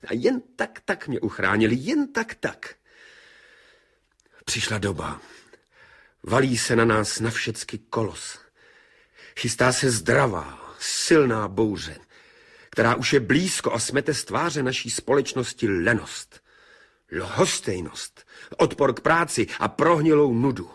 A jen tak mě uchránili, jen tak. Přišla doba. Valí se na nás na všecky kolos. Chystá se zdravá, silná bouře, která už je blízko a smete z tváře naší společnosti lenost, lhostejnost, odpor k práci a prohnilou nudu.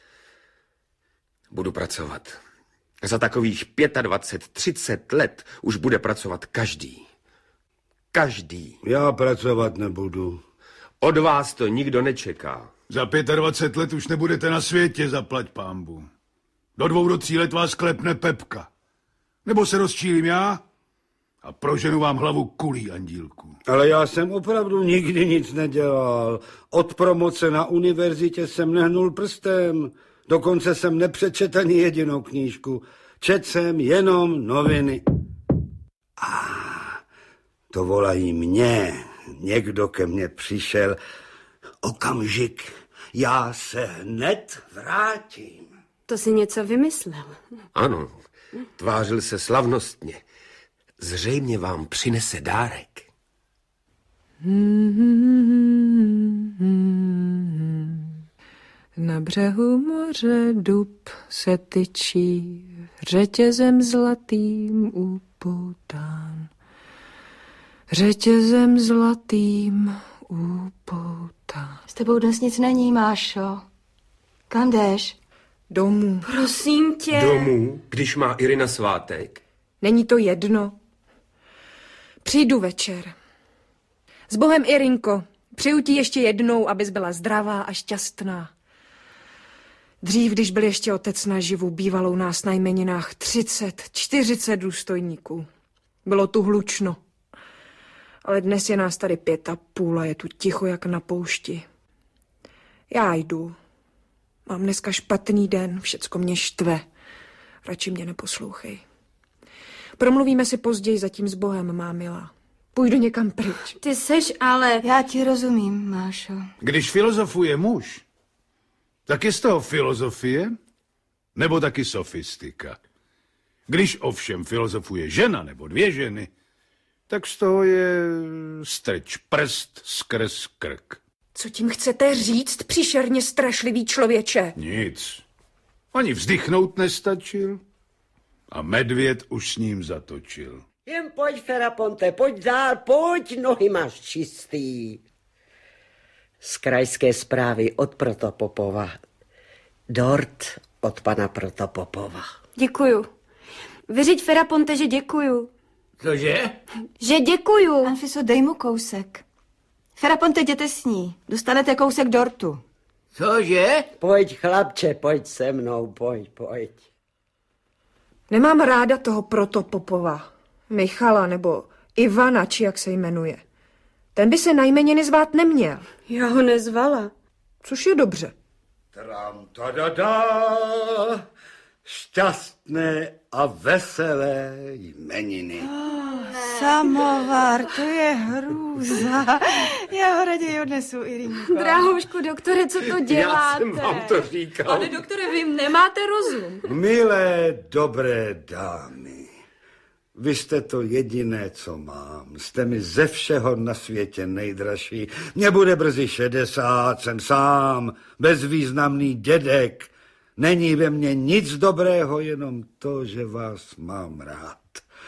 Budu pracovat. Za takových 25-30 let už bude pracovat každý. Každý. Já pracovat nebudu. Od vás to nikdo nečeká. Za 25 let už nebudete na světě, zaplať pánbu. Do 2 do 3 let vás klepne Pepka. Nebo se rozčílím já a proženu vám hlavu kulí, andílku. Ale já jsem opravdu nikdy nic nedělal. Od promoce na univerzitě jsem nehnul prstem. Dokonce jsem nepřečetl ani jedinou knížku. Četl jsem jenom noviny. To volají mě. Někdo ke mně přišel. Okamžik, já se hned vrátím. To si něco vymyslel. Ano, tvářil se slavnostně. Zřejmě vám přinese dárek. Na břehu moře dub se tyčí, řetězem zlatým upoután. Řetězem zlatým upoután. S tebou dnes nic není, Mášo. Kam jdeš? Domů. Prosím tě. Domů, když má Irina svátek? Není to jedno. Přijdu večer. S Bohem, Irinko. Přeju ti ještě jednou, abys byla zdravá a šťastná. Dřív, když byl ještě otec naživu, bývalo u nás na jmeninách 30-40 důstojníků. Bylo tu hlučno. Ale dnes je nás tady 5,5 a je tu ticho jak na poušti. Já jdu. Mám dneska špatný den, všecko mě štve. Radši mě neposlouchej. Promluvíme si později, zatím s Bohem, má milá. Půjdu někam pryč. Ty seš ale... Já ti rozumím, Mášo. Když filozofuje muž, tak je z toho filozofie, nebo taky sofistika. Když ovšem filozofuje žena nebo 2 ženy, tak z toho je strč prst skrz krk. Co tím chcete říct, příšerně strašlivý člověče? Nic. Ani vzdychnout nestačil a medvěd už s ním zatočil. Jen pojď, Feraponte, pojď dál, pojď, nohy máš čistý. Z krajské zprávy od Protopopova. Dort od pana Protopopova. Děkuju. Vyřiď, Feraponte, že děkuju. Cože? Že děkuju. Anfiso, dej mu kousek. Feraponte, jděte s ní. Dostanete kousek dortu. Cože? Pojď, chlapče, pojď se mnou, pojď. Nemám ráda toho Protopopova. Michala nebo Ivana, či jak se jmenuje. Ten by se na jmeniny zvát neměl. Já ho nezvala. Což je dobře. Tram, ta-da-da, šťastné a veselé jmeniny. Samovar, to je hrůza. Já ho raději odnesu, Irinko. Drahoušku, doktore, co to děláte? Já jsem vám to říkal. Ale doktore, vy nemáte rozum. Milé, dobré dámy, vy jste to jediné, co mám. Jste mi ze všeho na světě nejdražší. Mně bude brzy 60, jsem sám, bezvýznamný dědek. Není ve mně nic dobrého, jenom to, že vás mám rád.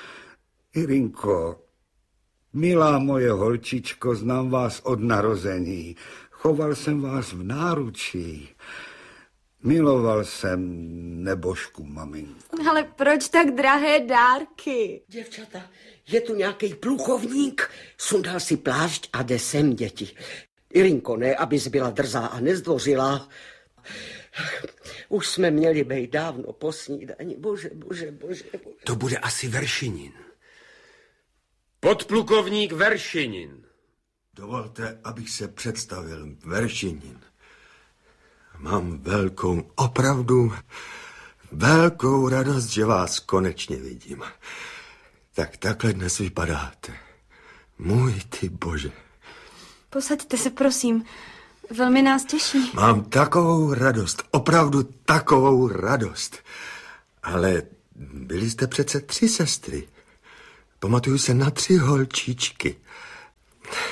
Irinko, milá moje holčičko, znám vás od narození. Choval jsem vás v náručí. Miloval jsem nebožku maminku. Ale proč tak drahé dárky? Děvčata, je tu nějaký plukovník, sundal si plášť a jde sem, děti. Irinko, ne, abys byla drzá a nezdvořilá. Už jsme měli být dávno po snídani. Bože. To bude asi Veršinin. Podplukovník Veršinin. Dovolte, abych se představil. Veršinin. Mám opravdu velkou radost, že vás konečně vidím. Tak takhle dnes vypadáte. Můj ty bože. Posaďte se, prosím. Velmi nás těší. Mám takovou radost, opravdu takovou radost. Ale byli jste přece 3 sestry. Pamatuju se na 3 holčičky.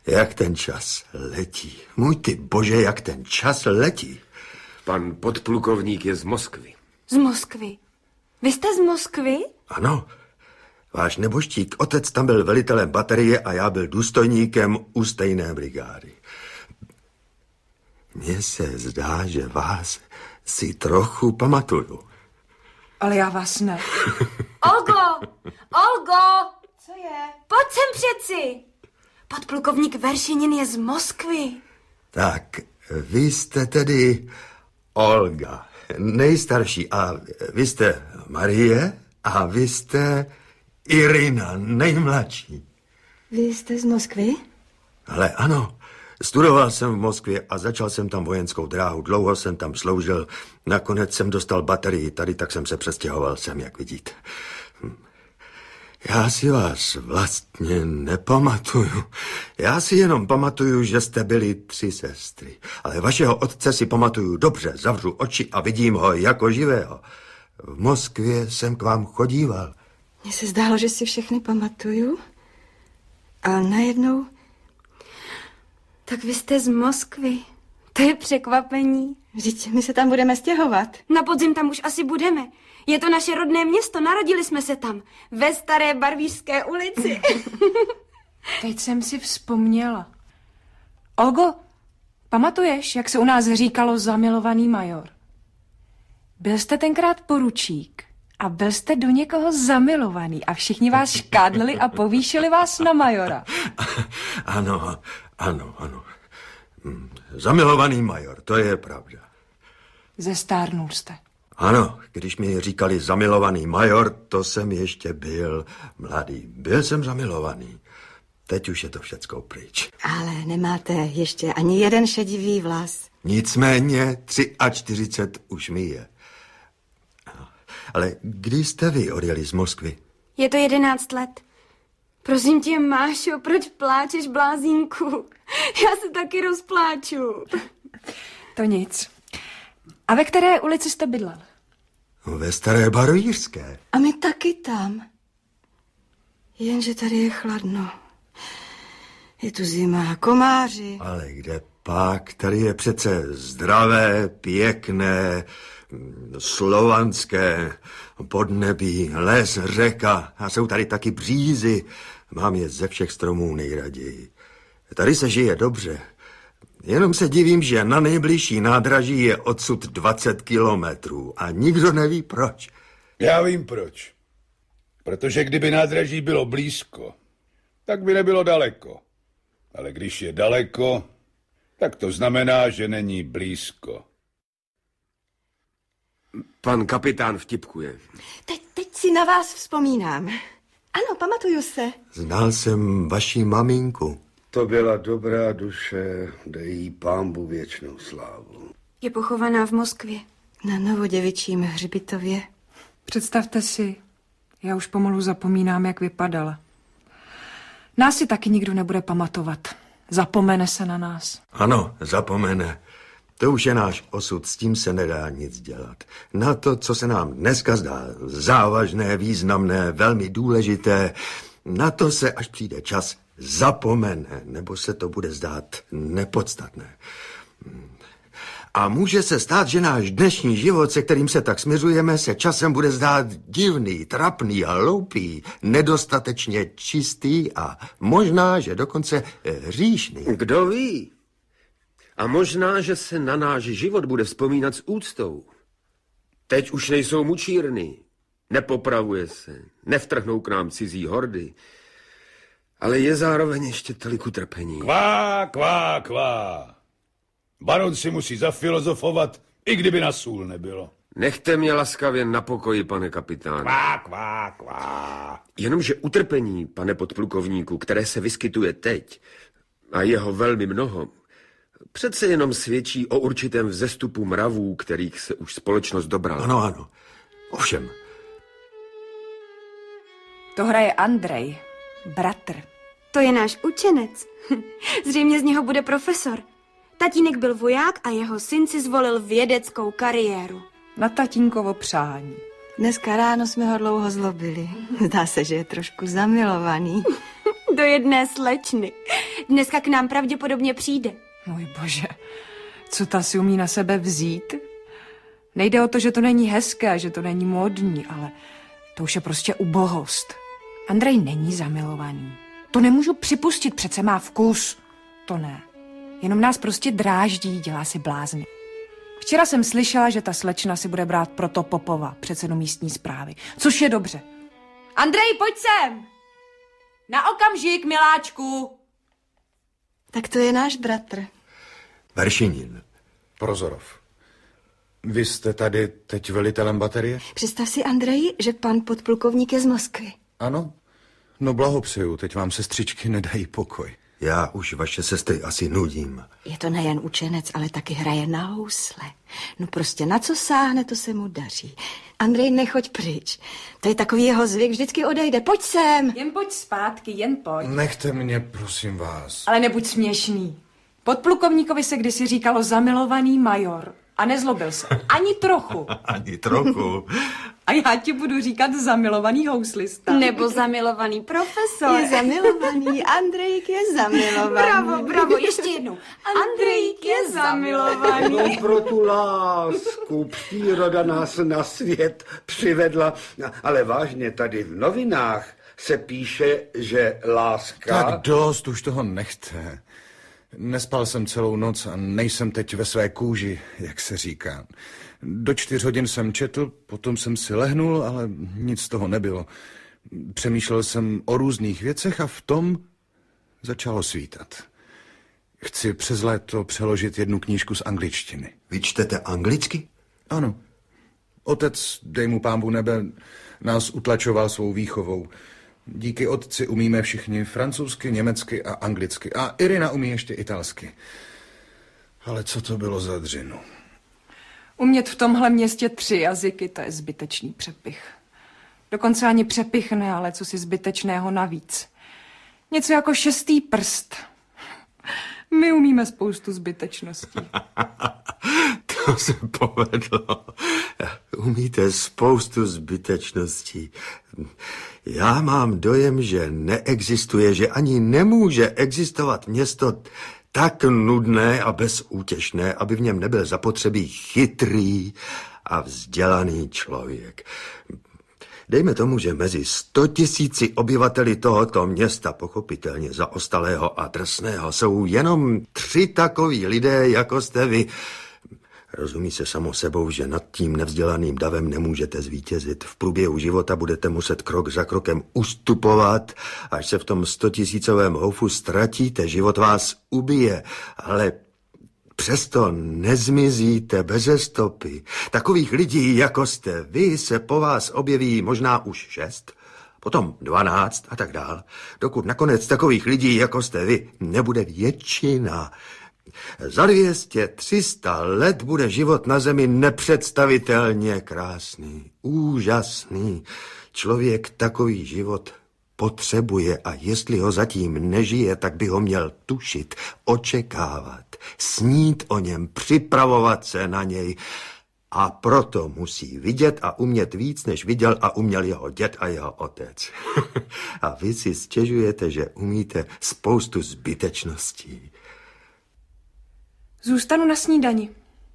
Jak ten čas letí. Můj ty bože, jak ten čas letí. Pan podplukovník je z Moskvy. Z Moskvy? Vy jste z Moskvy? Ano. Váš nebožtík otec tam byl velitelem baterie a já byl důstojníkem u stejné brigády. Mně se zdá, že vás si trochu pamatuju. Ale já vás ne. Olgo! Olgo! Co je? Pojď sem přeci! Podplukovník Veršinin je z Moskvy. Tak, vy jste tedy Olga, nejstarší, a vy jste Marie a vy jste Irina, nejmladší. Vy jste z Moskvy? Ale ano, studoval jsem v Moskvě a začal jsem tam vojenskou dráhu. Dlouho jsem tam sloužil, nakonec jsem dostal baterii tady, tak jsem se přestěhoval sem, jak vidíte. Já si vás vlastně nepamatuju. Já si jenom pamatuju, že jste byli 3 sestry. Ale vašeho otce si pamatuju dobře, zavřu oči a vidím ho jako živého. V Moskvě jsem k vám chodíval. Mně se zdálo, že si všechny pamatuju. A najednou... Tak vy jste z Moskvy. To je překvapení. Vždyť my se tam budeme stěhovat. Na podzim tam už asi budeme. Je to naše rodné město, narodili jsme se tam. Ve Staré Barvířské ulici. Teď jsem si vzpomněla. Olgo, pamatuješ, jak se u nás říkalo zamilovaný major? Byl jste tenkrát poručík a byl jste do někoho zamilovaný a všichni vás škádlili a povýšili vás na majora. Ano. Zamilovaný major, to je pravda. Zestárnul jste. Ano, když mi říkali zamilovaný major, to jsem ještě byl mladý. Byl jsem zamilovaný. Teď už je to všecko pryč. Ale nemáte ještě ani jeden šedivý vlas. Nicméně 43 už mi je. Ale kdy jste vy odjeli z Moskvy? Je to 11 let. Prosím tě, Mášo, proč pláčeš, blázínku? Já se taky rozpláču. To nic. A ve které ulici jste bydlel? Ve Staré Barvířské. A my taky tam. Jenže tady je chladno. Je tu zima, komáři. Ale kde pak? Tady je přece zdravé, pěkné, slovanské podnebí, les, řeka a jsou tady taky břízy. Mám je ze všech stromů nejraději. Tady se žije dobře. Jenom se divím, že na nejbližší nádraží je odsud 20 kilometrů a nikdo neví proč. Já vím proč. Protože kdyby nádraží bylo blízko, tak by nebylo daleko. Ale když je daleko, tak to znamená, že není blízko. Pan kapitán vtipkuje. Teď si na vás vzpomínám. Ano, pamatuju se. Znal jsem vaši maminku. To byla dobrá duše, dej jí Pánbu věčnou slávu. Je pochovaná v Moskvě. Na Novoděvičím hřbitově. Představte si, já už pomalu zapomínám, jak vypadala. Nás si taky nikdo nebude pamatovat. Zapomene se na nás. Ano, zapomene. To už je náš osud, s tím se nedá nic dělat. Na to, co se nám dneska zdá závažné, významné, velmi důležité, na to se, až přijde čas, zapomene, nebo se to bude zdát nepodstatné. A může se stát, že náš dnešní život, se kterým se tak směřujeme, se časem bude zdát divný, trapný a hloupý, nedostatečně čistý a možná, že dokonce hříšný. Kdo ví? A možná, že se na náš život bude vzpomínat s úctou. Teď už nejsou mučírny, nepopravuje se, nevtrhnou k nám cizí hordy, ale je zároveň ještě tolik utrpení. Kvá. Baron si musí zafilozofovat, i kdyby na sůl nebylo. Nechte mě laskavě na pokoji, pane kapitáne. Kvá. Jenomže utrpení, pane podplukovníku, které se vyskytuje teď, a jeho velmi mnoho, přece jenom svědčí o určitém vzestupu mravů, kterých se už společnost dobrala. Ano. Ovšem. To hraje Andrej, bratr. To je náš učenec. Zřejmě z něho bude profesor. Tatínek byl voják a jeho syn si zvolil vědeckou kariéru. Na tatínkovo přání. Dneska ráno jsme ho dlouho zlobili. Zdá se, že je trošku zamilovaný. Do jedné slečny. Dneska k nám pravděpodobně přijde. Můj bože, co ta si umí na sebe vzít? Nejde o to, že to není hezké, že to není módní, ale to už je prostě ubohost. Andrej není zamilovaný. To nemůžu připustit, přece má vkus. To ne. Jenom nás prostě dráždí, dělá si blázny. Včera jsem slyšela, že ta slečna si bude brát Protopopova, předsedu místní správy. Což je dobře. Andrej, pojď sem! Na okamžik, miláčku! Tak to je náš bratr. Veršinin. Prozorov. Vy jste tady teď velitelem baterie? Představ si, Andrej, že pan podplukovník je z Moskvy. Ano. No blahopřeju, teď vám sestřičky nedají pokoj. Já už vaše sestry asi nudím. Je to nejen učenec, ale taky hraje na housle. No prostě na co sáhne, to se mu daří. Andrej, nechoď pryč. To je takový jeho zvyk, vždycky odejde. Pojď sem. Jen pojď zpátky, jen pojď. Nechte mě, prosím vás. Ale nebuď směšný. Podplukovníkovi se kdysi říkalo zamilovaný major. A nezlobil se. Ani trochu. Ani trochu. A já ti budu říkat zamilovaný houslista. Nebo zamilovaný profesor. Je zamilovaný, Andrejk je zamilovaný. Bravo, bravo, ještě jednou. Andrejk je zamilovaný. No pro tu lásku příroda nás na svět přivedla. Ale vážně, tady v novinách se píše, že láska... Tak dost, už toho nechte. Nespal jsem celou noc a nejsem teď ve své kůži, jak se říká. Do 4 hodin jsem četl, potom jsem si lehnul, ale nic z toho nebylo. Přemýšlel jsem o různých věcech a v tom začalo svítat. Chci přes léto přeložit jednu knížku z angličtiny. Vy čtete anglicky? Ano. Otec, dej mu pánbu nebe, nás utlačoval svou výchovou. Díky otci umíme všichni francouzsky, německy a anglicky. A Irina umí ještě italsky. Ale co to bylo za dřinu? Umět v tomhle městě 3 jazyky, to je zbytečný přepich. Dokonce ani přepich ne, ale co si zbytečného navíc. Něco jako 6. prst. My umíme spoustu zbytečností. To se povedlo. Umíte spoustu zbytečností. Já mám dojem, že neexistuje, že ani nemůže existovat město tak nudné a bezútěšné, aby v něm nebyl zapotřebí chytrý a vzdělaný člověk. Dejme tomu, že mezi 100 000 obyvateli tohoto města, pochopitelně zaostalého a drsného, jsou jenom 3 takoví lidé, jako jste vy. Rozumí se samo sebou, že nad tím nevzdělaným davem nemůžete zvítězit. V průběhu života budete muset krok za krokem ustupovat, až se v tom 100 000 houfu ztratíte, život vás ubije, ale přesto nezmizíte beze stopy. Takových lidí, jako jste vy, se po vás objeví možná už 6, potom 12 a tak dál, dokud nakonec takových lidí, jako jste vy, nebude většina. Za 200, 300 let bude život na zemi nepředstavitelně krásný, úžasný. Člověk takový život potřebuje a jestli ho zatím nežije, tak by ho měl tušit, očekávat, snít o něm, připravovat se na něj. A proto musí vidět a umět víc, než viděl a uměl jeho děd a jeho otec. A vy si stěžujete, že umíte spoustu zbytečností. Zůstanu na snídani.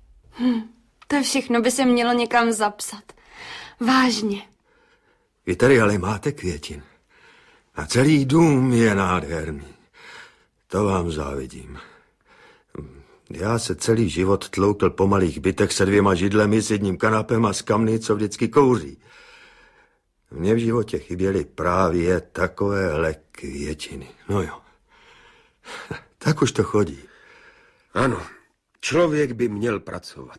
To všechno by se mělo někam zapsat. Vážně. Vy tady ale máte květin. A celý dům je nádherný. To vám závidím. Já se celý život tloukl po malých bytech se 2 židlemi, s jedním kanapem a z kamny, co vždycky kouří. Mně v životě chyběly právě takovéhle květiny. No jo. Tak už to chodí. Ano, člověk by měl pracovat.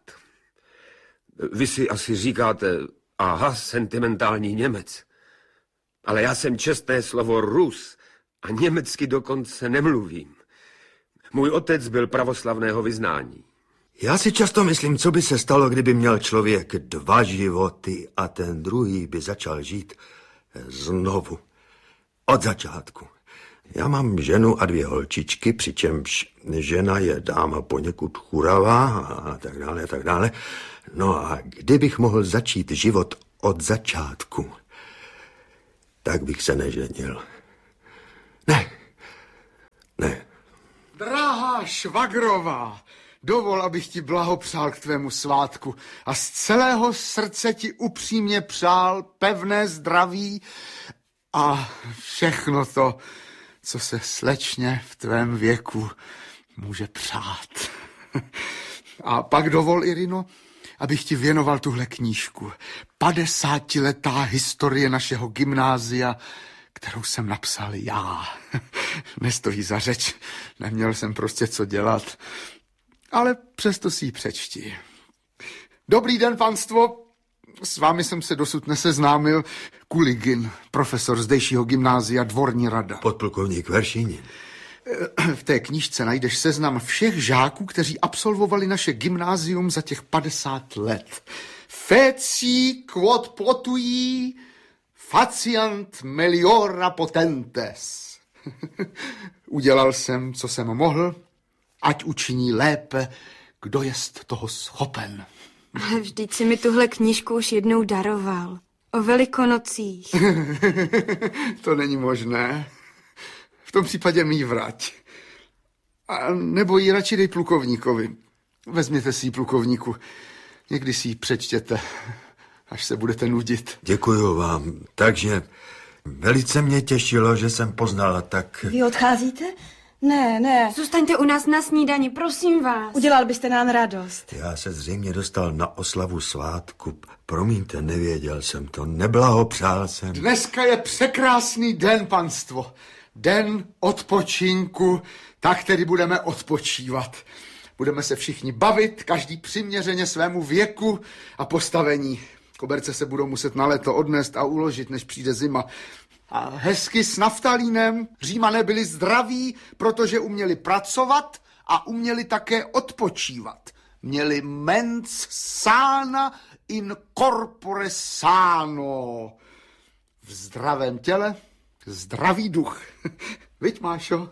Vy si asi říkáte, aha, sentimentální Němec. Ale já jsem čestné slovo Rus a německy dokonce nemluvím. Můj otec byl pravoslavného vyznání. Já si často myslím, co by se stalo, kdyby měl člověk 2 životy a ten druhý by začal žít znovu. Od začátku. Já mám ženu a 2 holčičky, přičemž žena je dáma poněkud churavá a tak dále, tak dále. No a kdybych mohl začít život od začátku, tak bych se neženil. Ne, Drahá švagrová, dovol, abych ti blahopřál k tvému svátku a z celého srdce ti upřímně přál pevné zdraví a všechno to, co se slečně v tvém věku může přát. A pak dovol, Irino, abych ti věnoval tuhle knížku. 50letá historie našeho gymnázia, kterou jsem napsal já. Nestojí za řeč, neměl jsem prostě co dělat, ale přesto si ji přečti. Dobrý den, panstvo. S vámi jsem se dosud neseznámil. Kuligin, profesor zdejšího gymnázia, dvorní rada. Podplukovník Veršínin. V té knížce najdeš seznam všech žáků, kteří absolvovali naše gymnázium za těch 50 let. Feci quod potují faciant meliora potentes. Udělal jsem, co jsem mohl, ať učiní lépe, kdo jest toho schopen. Ale vždyť si mi tuhle knížku už jednou daroval. O Velikonocích. To není možné. V tom případě mi ji vrať. A nebo ji radši dej plukovníkovi. Vezměte si ji, plukovníku. Někdy si ji přečtěte, až se budete nudit. Děkuju vám. Takže velice mě těšilo, že jsem poznala tak... Vy odcházíte? Ne. Zůstaňte u nás na snídani, prosím vás. Udělal byste nám radost. Já se zřejmě dostal na oslavu svátku. Promiňte, nevěděl jsem to. Neblahopřál jsem. Dneska je překrásný den, panstvo. Den odpočinku, tak tedy budeme odpočívat. Budeme se všichni bavit, každý přiměřeně svému věku a postavení. Koberce se budou muset na léto odnést a uložit, než přijde zima. A hezky s naftalínem. Římané byli zdraví, protože uměli pracovat a uměli také odpočívat. Měli mens sana in corpore sano. V zdravém těle zdravý duch. Viď, Mášo?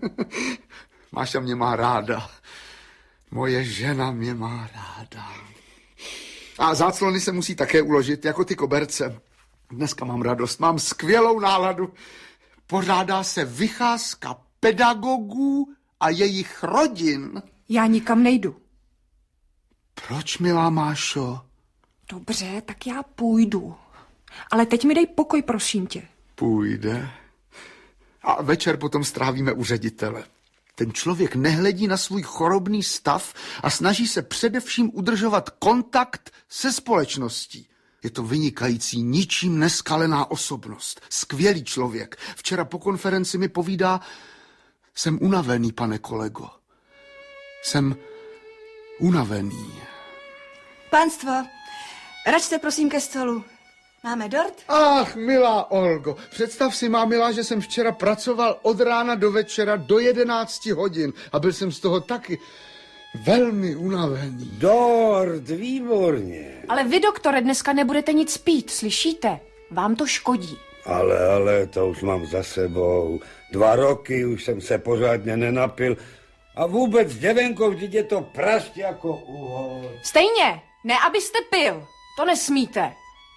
Máša mě má ráda. Moje žena mě má ráda. A záclony se musí také uložit, jako ty koberce. Dneska mám radost, mám skvělou náladu. Pořádá se vycházka pedagogů a jejich rodin. Já nikam nejdu. Proč, milá Mášo? Dobře, tak já půjdu. Ale teď mi dej pokoj, prosím tě. Půjde. A večer potom strávíme u ředitele. Ten člověk nehledí na svůj chorobný stav a snaží se především udržovat kontakt se společností. Je to vynikající, ničím neskalená osobnost. Skvělý člověk. Včera po konferenci mi povídá, jsem unavený, pane kolego. Jsem unavený. Pánstvo, račte prosím ke stolu. Máme dort? Ach, milá Olgo, představ si, má milá, že jsem včera pracoval od rána do večera do 11 hodin a byl jsem z toho taky velmi unavený. Dort, výborně. Ale vy, doktore, dneska nebudete nic pít, slyšíte? Vám to škodí. Ale, to už mám za sebou. 2 roky už jsem se pořádně nenapil. A vůbec, děvenko, vždyť je to prašť jako uhol. Stejně, ne abyste pil, to nesmíte.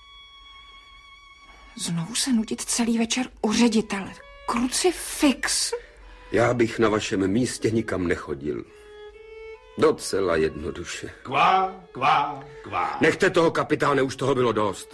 Znovu se nudit celý večer u ředitele. Krucifix. Já bych na vašem místě nikam nechodil. Docela jednoduše. Kvá, kvá, kvá. Nechte toho, kapitáne, už toho bylo dost.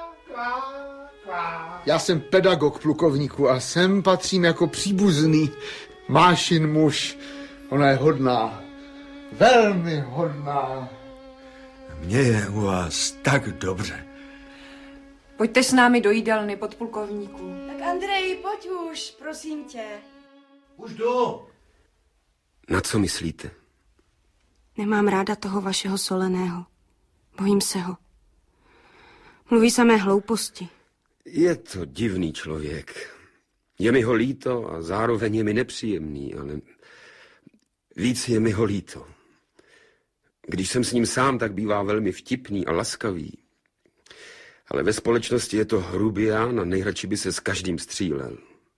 Já jsem pedagog, plukovníku, a sem patřím jako příbuzný Mášin muž. Ona je hodná, velmi hodná. Mně je u vás tak dobře. Pojďte s námi do jídelny, podplukovníku. Tak Andrej, pojď už, prosím tě. Už jdu. Na co myslíte? Nemám ráda toho vašeho Soleného. Bojím se ho. Mluví samé hlouposti. Je to divný člověk. Je mi ho líto a zároveň je mi nepříjemný, ale víc je mi ho líto. Když jsem s ním sám, tak bývá velmi vtipný a laskavý. Ale ve společnosti je to hrubián a nejradši by se s každým střílel.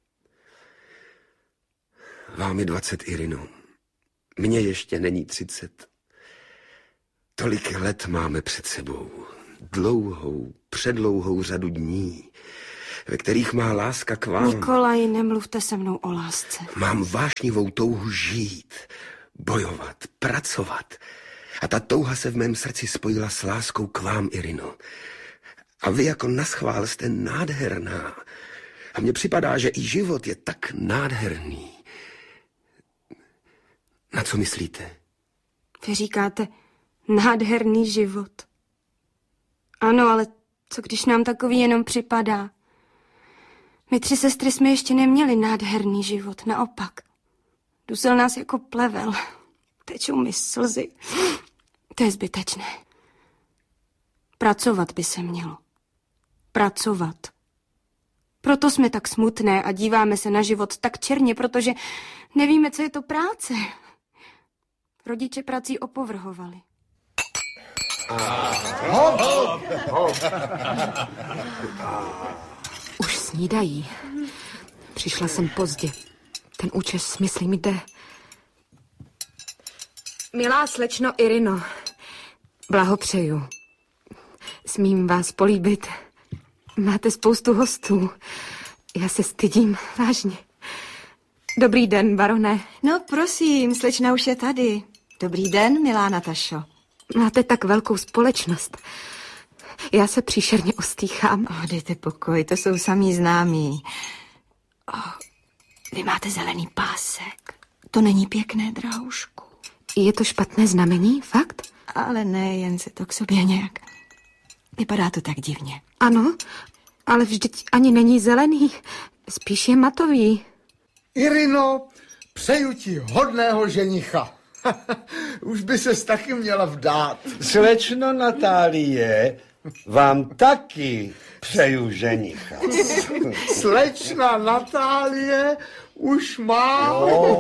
Vám je 20, Irino. Mně ještě není 30. Tolik let máme před sebou. Dlouhou, předlouhou řadu dní. ve kterých má láska k vám. Nikolaj, nemluvte se mnou o lásce. Mám vášnivou touhu žít, bojovat, pracovat. A ta touha se v mém srdci spojila s láskou k vám, Irino. A vy jako naschvál jste nádherná. A mně připadá, že i život je tak nádherný. Na co myslíte? Vy říkáte nádherný život. Ano, ale co když nám takový jenom připadá? My 3 sestry jsme ještě neměli nádherný život, naopak. Dusel nás jako plevel. Tečou mi slzy. To je zbytečné. Pracovat by se mělo. Pracovat. Proto jsme tak smutné a díváme se na život tak černě, protože nevíme, co je to práce. Rodiče prací opovrhovali. Už snídají. Přišla jsem pozdě. Ten účes, myslím, jde. Milá slečno Irino, blahopřeju. Smím vás políbit. Máte spoustu hostů. Já se stydím, vážně. Dobrý den, barone. No prosím, slečna už je tady. Dobrý den, milá Natašo. Máte tak velkou společnost. Já se příšerně ostýchám. Dejte pokoj, to jsou samý známí. Vy máte zelený pásek. To není pěkné, drahoušku. Je to špatné znamení, fakt? Ale ne, jen se to k sobě nějak... Vypadá to tak divně. Ano, ale vždyť ani není zelený, spíš je matový. Irino, přeju ti hodného ženicha. Už by ses taky měla vdát. Slečno Natálie, vám taky přeju ženicha. Slečna Natálie už má...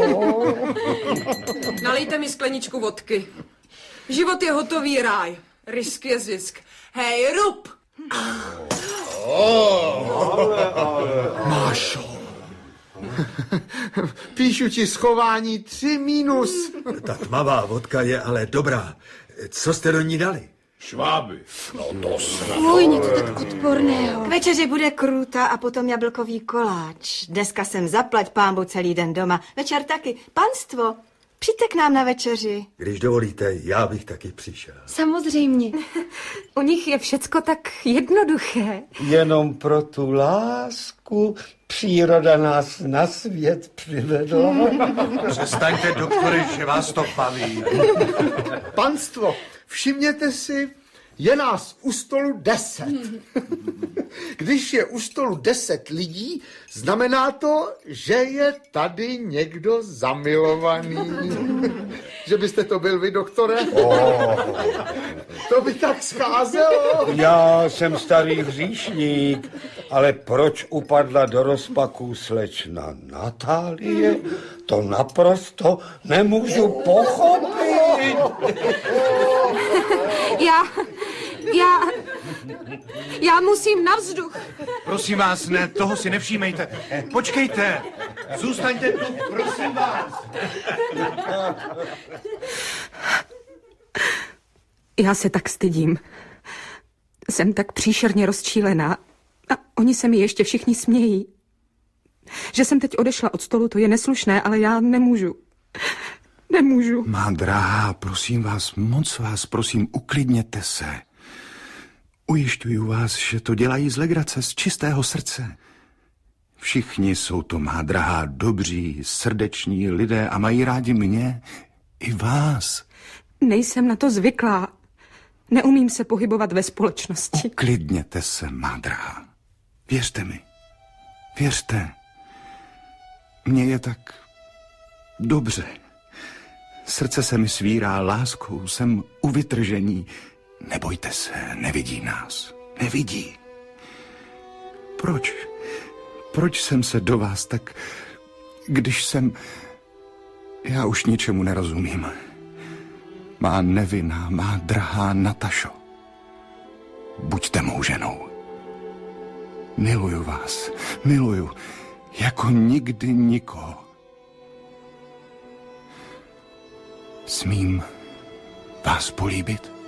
Nalejte mi skleničku vodky. Život je hotový ráj. Risk je zisk. Hej, rub! Mášo. Píšu ti schování 3-. Ta tmavá vodka je ale dobrá. Co jste do ní dali? Šváby. No to Fuj, něco tak odporného. K večeři bude krůta a potom jablkový koláč. Dneska jsem zaplať pánbu celý den doma. Večer taky. Panstvo, přijďte k nám na večeři. Když dovolíte, já bych taky přišel. Samozřejmě. U nich je všecko tak jednoduché. Jenom pro tu lásku příroda nás na svět přivedla. Přestaňte, doktore, že vás to baví. Panstvo, všimněte si, je nás u stolu 10. Když je u stolu 10 lidí, znamená to, že je tady někdo zamilovaný. Že byste to byl vy, doktore? To by tak scházelo. Já jsem starý hříšník, ale proč upadla do rozpaků slečna Natálie, to naprosto nemůžu pochopit. Já musím na vzduch. Prosím vás, ne, toho si nevšímejte. Počkejte, zůstaňte tu, prosím vás. Já se tak stydím. Jsem tak příšerně rozčílená a oni se mi ještě všichni smějí. Že jsem teď odešla od stolu, to je neslušné, ale já nemůžu. Nemůžu. Má drahá, prosím vás, moc vás prosím, uklidněte se. Ujišťuju vás, že to dělají z legrace, z čistého srdce. Všichni jsou to, má drahá, dobří, srdeční lidé a mají rádi mě i vás. Nejsem na to zvyklá. Neumím se pohybovat ve společnosti. Uklidněte se, má drahá. Věřte mi. Věřte. Mně je tak dobře. Srdce se mi svírá láskou, jsem u vytržení. Nebojte se, nevidí nás. Nevidí. Proč? Proč jsem se do vás tak... Když jsem... Já už ničemu nerozumím. Má nevinná, má drahá Natašo. Buďte mou ženou. Miluju vás. Miluju. Jako nikdy nikoho. Smím vás políbit?